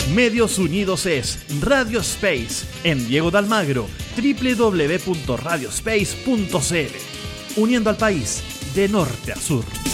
Medios Unidos es Radio Space en Diego de Almagro, www.radiospace.cl, uniendo al país de norte a sur.